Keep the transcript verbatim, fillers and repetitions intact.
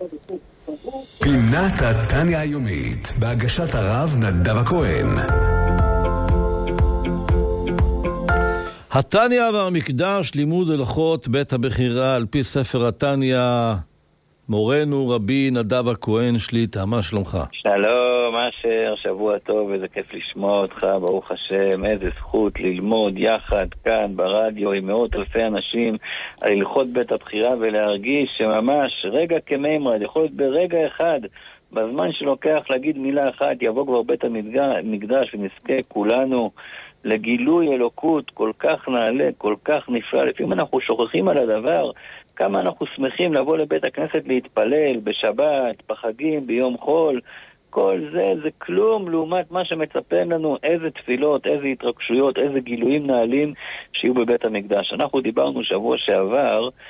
פינת התניה היומית בהגשת הרב נדב הכהן. התניה והמקדש, לימוד הלכות בית הבחירה על פי ספר התניה, מורנו רבי נדב הכהן שליט"א. מה שלומך? שלום, אשר, שבוע טוב, איזה כיף לשמוע אותך, ברוך השם, איזה זכות ללמוד יחד כאן ברדיו עם מאות אלפי אנשים על הלכות בית הבחירה, ולהרגיש שממש רגע כמימרד, יכול להיות ברגע אחד, בזמן שלוקח להגיד מילה אחת, יבוא כבר בית המקדש ונזכה כולנו לגילוי אלוקות כל כך נעלה, כל כך נפלא. לפעמים אנחנו שוכחים על הדבר, כמה אנחנו שמחים לבוא לבית הכנסת להתפלל בשבת, בחגים, ביום חול. כל זה זה כלום לעומת מה שמצפן לנו, איזה תפילות, איזה התרגשויות, איזה גילויים נעלים שיהיו בבית המקדש. אנחנו דיברנו שבוע שעבר